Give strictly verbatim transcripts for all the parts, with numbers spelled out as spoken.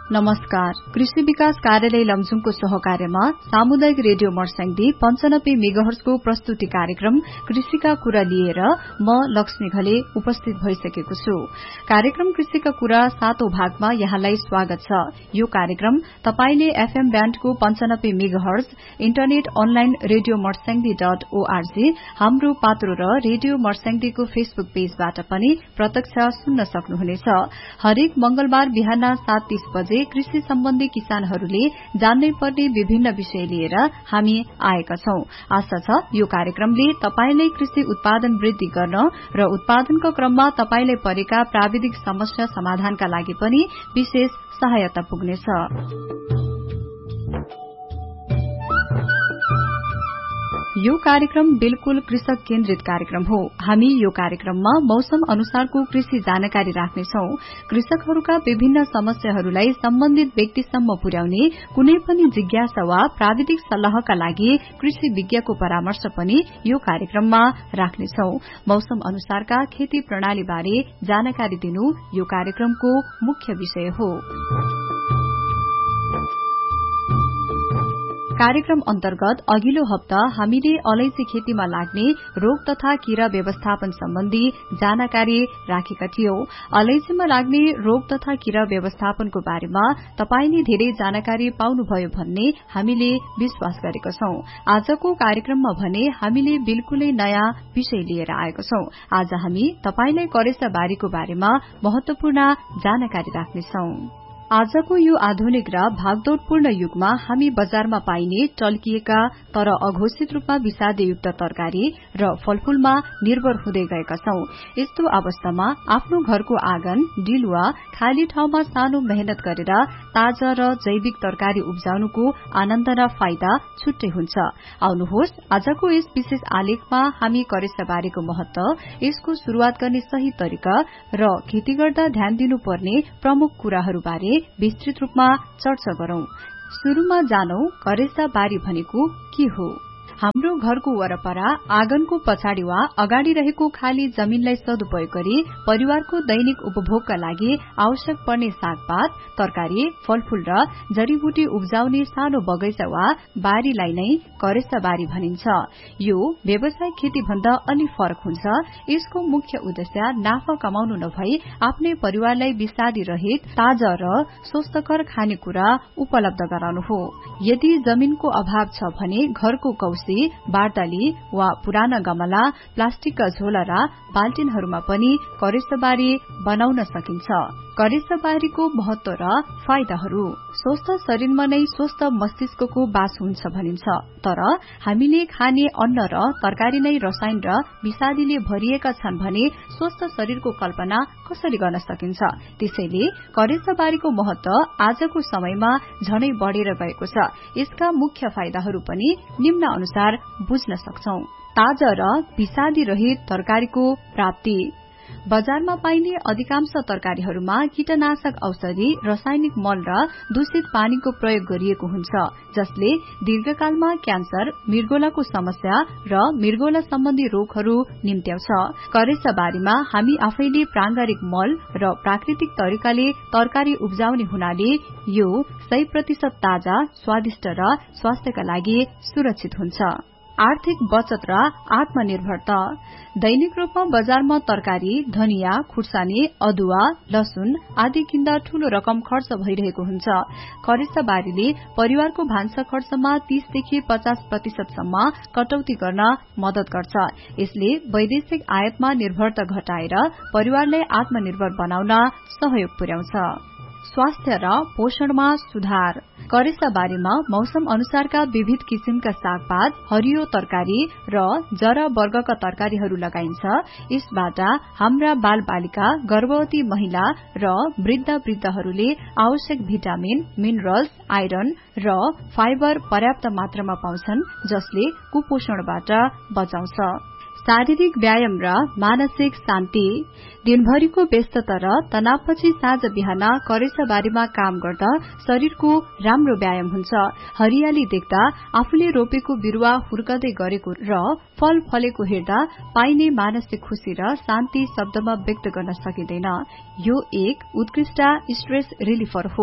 नमस्कार। कृषि विकास कार्यालय लमजुङको सहकार्यमा सामुदायिक रेडियो मर्स्याङदी पञ्चानब्बे मेगाहर्जको प्रस्तुति कार्यक्रम कृषिका कुरा लिएर म लक्ष्मी घले उपस्थित भइसकेको छु। कार्यक्रम कृषिका कुरा सातौं भागमा यहाँलाई स्वागत छ। यो कार्यक्रम तपाईले एफएम ब्याण्डको पञ्चानब्बे megahertz, internet online radio Marsyangdi dot ORG, हाम्रो पात्रो र रेडियो मर्स्याङदीको फेसबुक पेजबाट पनि प्रत्यक्ष सुन्न सक्नुहुनेछ। हरेक मंगलबार बिहान सात तीस बजे कृषि सम्बन्धी किसानहरूले जान्नै पर्ने विभिन्न विषय लिएर हामी आएका छौं। आशा छ यो कार्यक्रमले तपाईलाई कृषि उत्पादन वृद्धि गर्न र उत्पादनको क्रममा तपाईलाई परेका प्राविधिक समस्या समाधानका लागि पनि विशेष सहायता पुग्नेछ। यो कार्यक्रम बिल्कुल कृषक केन्द्रित कार्यक्रम हो। हामी यो कार्यक्रममा मौसम अनुसारको कृषि जानकारी राख्नेछौ। कृषकहरूका विभिन्न समस्याहरूलाई सम्बन्धित व्यक्तिसम्म पुर्याउने कुनै पनि जिज्ञासा वा प्राविधिक सल्लाहका लागि कृषि विज्ञको परामर्श पनि यो कार्यक्रममा राख्नेछौ। मौसम अनुसारका खेती प्रणालीबारे जानकारी दिनु यो कार्यक्रमको मुख्य विषय हो। कार्यक्रम अन्तर्गत अघिल्लो हप्ता हामीले अलैंची खेतीमा लाग्ने रोग तथा कीरा व्यवस्थापन सम्बन्धी जानकारी राखेका थियौं। अलैंचीमा लाग्ने रोग तथा कीरा व्यवस्थापनको बारेमा तपाईले धेरै जानकारी पाउनुभयो भन्ने हामीले विश्वास गरेका छौं। आजको कार्यक्रममा भने हामीले बिल्कुलै नयाँ विषय लिएर आएका छौं। आज हामी तपाईलाई करेसा बारीको बारेमा महत्वपूर्ण जानकारी राख्नेछौं। आजको यो आधुनिक र भागदौड़पूर्ण युगमा हामी बजारमा पाइने टल्किएका तर अघोषित रूपमा विषादयुक्त तरकारी र फलफूलमा निर्भर हुँदै गएका छौं। यस्तो अवस्थामा आफ्नो घरको आँगन, डिल वा खाली ठाउँमा सानो मेहनत गरेर ताजा र जैविक तरकारी उब्जाउनुको आनन्द र फाइदा छुट्टै हुन्छ। आउनुहोस् आजको यस विशेष आलेखमा हामी करेसाबारीको महत्व, यसको शुरूआत गर्ने सही तरिका र खेती गर्दा ध्यान दिनुपर्ने प्रमुख कुराहरूबारे विस्तृत रूपमा चर्चा गरौं। शुरूमा जानौ करेसा बारी भनेको के हो। हाम्रो घरको वरपरा आँगनको पछाडि वा अगाडि रहेको खाली जमीनलाई सदुपयोग गरी परिवारको दैनिक उपभोगका लागि आवश्यक पर्ने सागपात, तरकारी, फलफूल र जड़ीबुटी उब्जाउने सानो बगैँचा वा बारीलाई नै करेसा बारी भनिन्छ। यो व्यावसायिक खेती भन्दा अलि फरक हुन्छ। यसको मुख्य उद्देश्य नाफा कमाउनु नभई आफ्नै परिवारलाई विषादी रहित, ताजा र स्वस्थकर खानेकुरा उपलब्ध गराउनु हो। यदि जमीनको अभाव छ भने घरको कौशी, बारदाली वा पुराना गमला, प्लास्टिकका झोला र बाल्टिनहरूमा पनि करेसाबारी बनाउन सकिन्छ। करेसाबारीको महत्व र फाइदाहरू। स्वस्थ शरीरमा नै स्वस्थ मस्तिष्कको बास हुन्छ भनिन्छ। तर हामीले खाने अन्न र तरकारी नै रसायन र विषादीले भरिएका छन् भने स्वस्थ शरीरको कल्पना कसरी गर्न सकिन्छ। त्यसैले करेसाबारीको महत्व आजको समयमा झनै बढ़ेर गएको छ। यसका मुख्य फाइदाहरू पनि निम्न अनुसार बुझ्न सक्छौं। ताजा र विषादी रहित तरकारीको प्राप्ति। बजारमा पाइने अधिकांश तरकारीहरूमा कीटनाशक औषधि, रासायनिक मल र दूषित पानीको प्रयोग गरिएको हुन्छ, जसले दीर्घकालमा क्यान्सर, मृगौलाको समस्या र मृगौला सम्बन्धी रोगहरू निम्त्याउँछ। करेसाबारीमा हामी आफैले प्रांगारिक मल र प्राकृतिक तरिकाले तरकारी उब्जाउने हुनाले यो सय प्रतिशत ताजा, स्वादिष्ट र स्वास्थ्यका लागि सुरक्षित हुन्छ। आर्थिक बचत र आत्मनिर्भरता। दैनिक रूपमा बजारमा तरकारी, धनिया, खुर्सानी, अदुवा, लसुन आदि किन्दा ठूलो रकम खर्च भइरहेको हुन्छ। करेसाबारीले परिवारको भान्सा खर्चमा तीस देखि पचास प्रतिशतसम्म कटौती गर्न मदत गर्छ। यसले वैदेशिक आयातमा निर्भरता घटाएर परिवारलाई आत्मनिर्भर बनाउन सहयोग पुर्याउँछ। स्वास्थ्य र पोषणमा सुधार। करेसाबारीमा मौसम अनुसारका विविध किसिमका सागपात, हरियो तरकारी र जरा वर्गका तरकारीहरू लगाइन्छ। यसबाट हाम्रा बाल बालिका, गर्भवती महिला र वृद्ध वृद्धहरूले आवश्यक भिटामिन, मिनरल्स, आइरन र फाइबर पर्याप्त मात्रामा पाउँछन्, जसले कुपोषणबाट बचाउँछ। शारीरिक व्यायाम र मानसिक शान्ति। दिनभरिको व्यस्तता र तनावपछि साँझ बिहान करेसाबारीमा काम गर्दा शरीरको राम्रो व्यायाम हुन्छ। हरियाली देख्दा, आफूले रोपेको बिरुवा हुर्कदै गरेको र फल फलेको हेर्दा पाइने मानसिक खुशी र शान्ति शब्दमा व्यक्त गर्न सकिँदैन। यो एक उत्कृष्ट स्ट्रेस रिलिफर हो।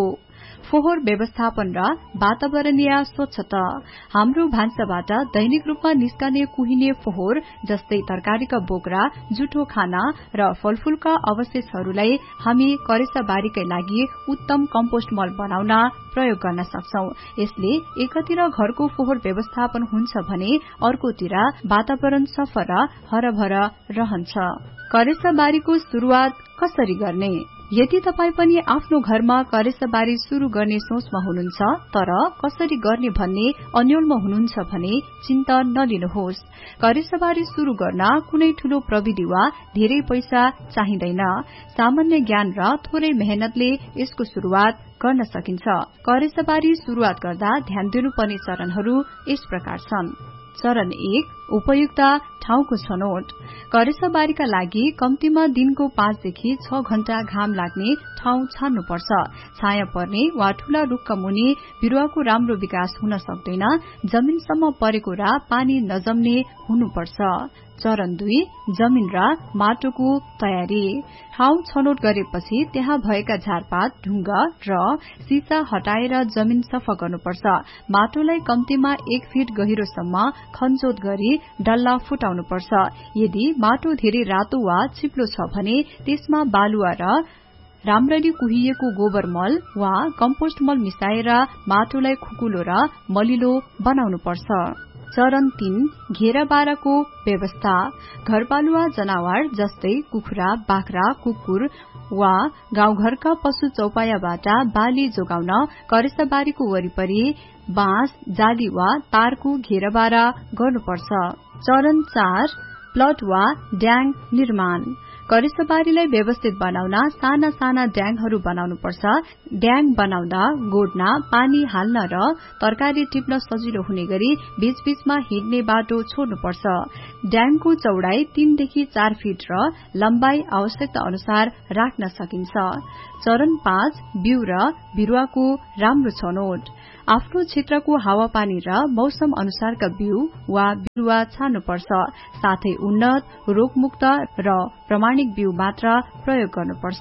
फोहोर व्यवस्थापन र वातावरणीय स्वच्छता। हाम्रो भान्साबाट दैनिक रूपमा निस्कने कुहिने फोहोर जस्तै तरकारीका बोक्रा, जुठो खाना र फलफूलका अवशेषहरूलाई हामी करेसाबारीकै लागि उत्तम कम्पोस्ट मल बनाउन प्रयोग गर्न सक्छौं। यसले एकतिर घरको फोहोर व्यवस्थापन हुन्छ भने अर्कोतिर वातावरण सफा र हरभर रहन्छ। करेसाबारीको शुरूआत कसरी गर्ने? यदि तपाई पनि आफ्नो घरमा करेसाबारी शुरू गर्ने सोचमा हुनुहुन्छ तर कसरी गर्ने भन्ने अन्योलमा हुनुहुन्छ भने चिन्ता नलिनुहोस्। करेसाबारी शुरू गर्न कुनै ठूलो प्रविधि वा धेरै पैसा चाहिँदैन। सामान्य ज्ञान र थोरै मेहनतले यसको शुरूआत गर्न सकिन्छ। करेसाबारी शुरूआत गर्दा ध्यान दिनुपर्ने चरणहरू यस प्रकार छन्। चरण एक, उपयुक्त ठाउँको छनौट। करेसाबारीका लागि कम्तीमा दिनको पाँचदेखि छ घण्टा घाम लाग्ने ठाउँ छान्नुपर्छ। छाया पर्ने वा ठूला रूखका मुनि बिरुवाको राम्रो विकास हुन सक्दैन। जमिनसम्म परेको र पानी नजम्ने हुनुपर्छ। चरण दुई, जमिन र माटोको तयारी। ठाउँ छनौट गरेपछि त्यहाँ भएका झारपात, ढुङ्गा र सिसा हटाएर जमिन सफा गर्नुपर्छ। माटोलाई कम्तीमा एक फिट गहिरोसम्म खनजोत गरी डल्ला फुटाउनुपर्छ। यदि माटो धेरै रातो वा चिप्लो छ भने त्यसमा बालुवा र राम्ररी कुहिएको गोबर मल वा कम्पोस्ट मल मिसाएर माटोलाई खुकुलो र मलिलो बनाउनुपर्छ। चरण तीन, घेराबाराको व्यवस्था। घरपालुवा जनावर जस्तै कुखुरा, बाख्रा, कुकुर वा गाउँघरका पशु चौपायाबाट बाली जोगाउन करेसाबारीको वरिपरि बाँस, जाली वा तारको घेराबारा गर्नुपर्छ। चरण चार, प्लट वा ड्याङ निर्माण। करेसाबारीलाई व्यवस्थित बनाउन साना साना ड्याङहरू बनाउनुपर्छ। ड्याङ बनाउँदा गोड्न, पानी हाल्न र तरकारी टिप्न सजिलो हुने गरी बीचबीचमा हिँड्ने बाटो छोड्नुपर्छ। ड्याङको चौडाई तीनदेखि चार फिट र लम्बाई आवश्यकता अनुसार राख्न सकिन्छ। चरण पाँच, बिउ र बिरुवाको राम्रो छनौट। आफ्नो क्षेत्रको हावापानी र मौसम अनुसारका बिउ वा बिरुवा छान्नुपर्छ। साथै उन्नत, रोगमुक्त र प्रमाणिक बिउ मात्र प्रयोग गर्नुपर्छ।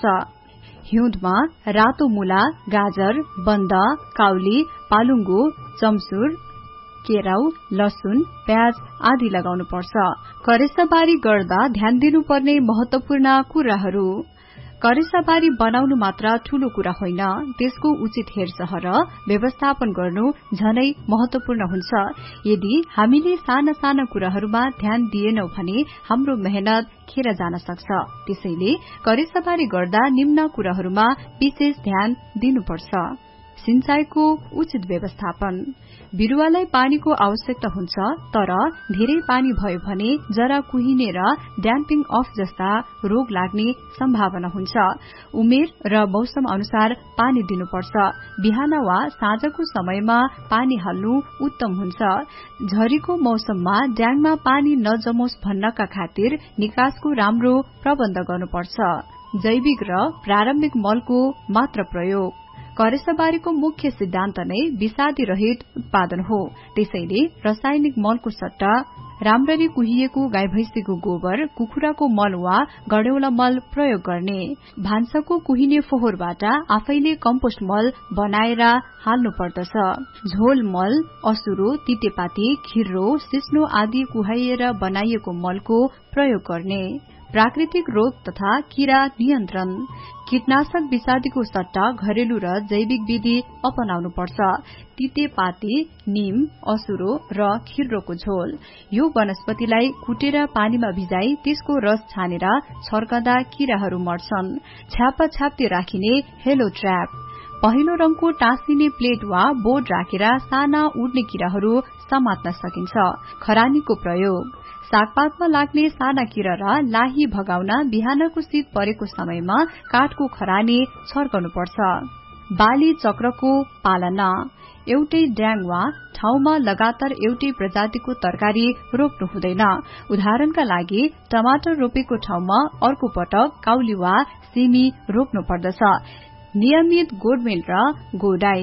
हिउँदमा रातो मूला, गाजर, बन्द, काउली, पालुङ्गो, चम्सुर, केराउ, लसुन, प्याज आदि लगाउनुपर्छ। करेसाबारी गर्दा ध्यान दिनुपर्ने महत्वपूर्ण कुराहरू। करेसाबारी बनाउनु मात्र ठूलो कुरा होइन, त्यसको उचित हेरचाह र व्यवस्थापन गर्नु झनै महत्वपूर्ण हुन्छ। यदि हामीले साना साना कुराहरूमा ध्यान दिएनौं भने हाम्रो मेहनत खेर जान सक्छ। त्यसैले करेसाबारी गर्दा निम्न कुराहरूमा विशेष ध्यान दिनुपर्छ। सिंचाईको उचित व्यवस्थापन। बिरुवालाई पानीको आवश्यकता हुन्छ तर धेरै पानी भयो भने जरा कुहिने र ड्याम्पिङ अफ जस्ता रोग लाग्ने सम्भावना हुन्छ। उमेर र मौसम अनुसार पानी दिनुपर्छ। बिहान वा साँझको समयमा पानी हाल्नु उत्तम हुन्छ। झरीको मौसममा ड्याङमा पानी नजमोस् भन्नका खातिर निकासको राम्रो प्रबन्ध गर्नुपर्छ। जैविक र प्रारम्भिक मलको मात्र प्रयोग। करेसाबारीको मुख्य सिद्धान्त नै विषादी रहित उत्पादन हो। त्यसैले रासायनिक मलको सट्टा राम्ररी कुहिएको गाई भैँसीको गोबर, कुखुराको मल वा गड्यौला मल प्रयोग गर्ने। भान्साको कुहिने फोहोरबाट आफैले कम्पोस्ट मल बनाएर हाल्नु पर्दछ। झोल मल, असुरो, तितेपाती, खिर्रो, सिस्नो आदि कुहाइएर बनाइएको मलको प्रयोग गर्ने। प्राकृतिक रोग तथा कीरा नियन्त्रण। कीटनाशक विषादीको सट्टा घरेलु र जैविक विधि अपनाउनुपर्छ। तितेपाती, नीम, असुरो र खिर्रोको झोल। यो वनस्पतिलाई कुटेर पानीमा भिजाई त्यसको रस छानेर छर्कदा कीराहरू मर्छन्। छ्यापा छ्याप्ती राखिने हेलो ट्र्याप। पहिलो रंगको टाँसिने प्लेट वा बोर्ड राखेर साना उड्ने कीराहरू समात्न सकिन्छ। खरानीको प्रयोग। सागपातमा लाग्ने साना कीरा र लाही भगाउन बिहानको शीत परेको समयमा काठको खरानी छर्कनुपर्छ। बाली चक्रको पालना। एउटै ड्याङ वा ठाउँमा लगातार एउटै प्रजातिको तरकारी रोप्नु हुँदैन। उदाहरणका लागि टमाटर रोपेको ठाउँमा अर्को पटक काउली वा सिमी रोप्नु पर्दछ। नियमित गोडमेल र गोडाई।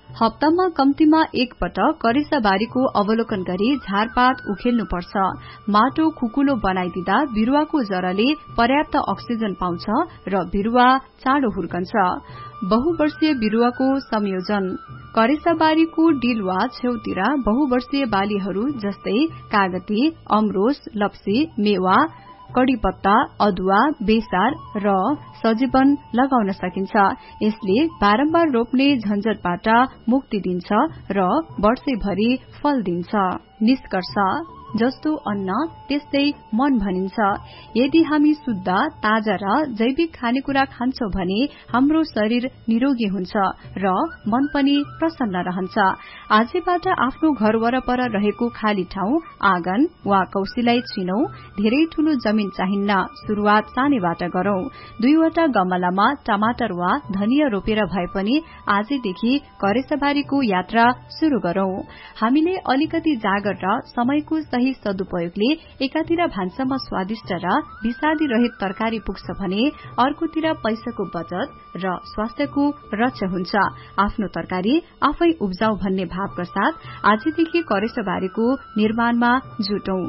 हप्तामा कम्तीमा एक पटक करेसाबारीको अवलोकन गरी झारपात उखेल्नुपर्छ। माटो खुकुलो बनाइदिँदा बिरुवाको जराले पर्याप्त अक्सिजन पाउँछ र बिरुवा चाँडो हुर्कन्छ। बहुवर्षीय बिरुवाको संयोजन। करेसाबारीको डिल वा छेउतिर बहुवर्षीय बालीहरू जस्तै कागती, अमरोस, लप्सी, मेवा, कड़ीपत्ता, अदुवा, बेसार र सजीवन लगाउन सकिन्छ। यसले बारम्बार रोप्ने झन्झटबाट मुक्ति दिन्छ र वर्षैभरि फल दिन्छ। निष्कर्ष, जस्तो अन्न त्यस्तै मन भनिन्छ। यदि हामी शुद्ध, ताजा र जैविक खानेकुरा खान्छौं भने हाम्रो शरीर निरोगी हुन्छ र मन पनि प्रसन्न रहन्छ। आजैबाट आफ्नो घर वरपर रहेको खाली ठाउँ, आँगन वा कौशीलाई छिनौं। धेरै ठूलो जमिन चाहिन्न, शुरूआत सानैबाट गरौं। दुईवटा गमलामा टमाटर वा धनिया रोपेर भए पनि आजैदेखि करेसाबारीको यात्रा शुरू गरौं। हामीले अलिकति जागर र समयको सही सदुपयोगले एकातिर भान्सामा स्वादिष्ट र विषादी रहित तरकारी पुग्छ भने अर्कोतिर पैसाको बचत र स्वास्थ्यको रक्षा हुन्छ। आफ्नो तरकारी आफै उब्जाउ भन्ने भावका साथ आजदेखि करेसाबारीको निर्माणमा जुटौं।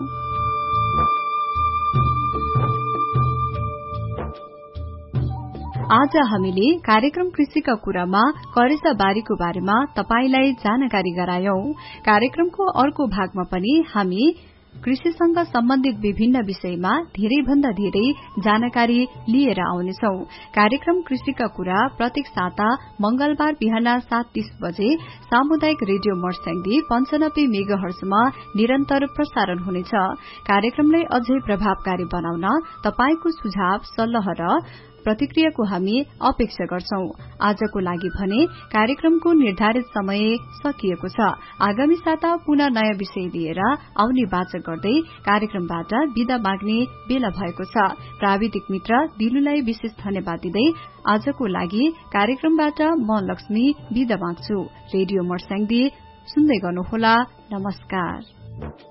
आज हामीले कार्यक्रम कृषिका कुरामा करेसाबारीको बारेमा तपाईलाई जानकारी गरायौं। कार्यक्रमको अर्को भागमा पनि हामी कृषिसँग सम्बन्धित विभिन्न विषयमा धेरै भन्दा धेरै जानकारी लिएर आउनेछौ। कार्यक्रम कृषिका कुरा प्रत्येक साता मंगलबार बिहान सात तीस बजे सामुदायिक रेडियो मर्स्याङ्दी पञ्चानब्बे मेगाहर्जमा निरन्तर प्रसारण हुनेछ। कार्यक्रमलाई अझै प्रभावकारी बनाउन तपाईको सुझाव, सल्लाह र प्रतिक्रियाको हामी अपेक्षा गर्छौं। आजको लागि भने कार्यक्रमको निर्धारित समय सकिएको छ। आगामी साता पुनः नयाँ विषय लिएर आउने वाचा गर्दै कार्यक्रमबाट बिदा माग्ने बेला भएको छ। प्राविधिक मित्र दिलुलाई विशेष धन्यवाद दिँदै आजको लागि कार्यक्रमबाट म लक्ष्मी बिदा माग्छु। रेडियो मर्स्याङ्दी सुन्दै गर्नुहोला। नमस्कार।